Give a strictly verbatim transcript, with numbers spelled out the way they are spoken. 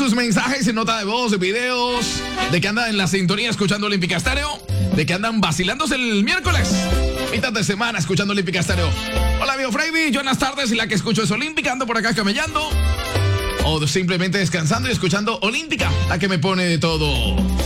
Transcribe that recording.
sus mensajes en nota de voz, videos, de que andan en la sintonía escuchando Olímpica Estéreo, de que andan vacilándose el miércoles, mitad de semana escuchando Olímpica Estéreo. Hola, amigo Freddy, buenas tardes, y la que escucho es Olímpica, ando por acá camellando, o simplemente descansando y escuchando Olímpica, la que me pone de todo.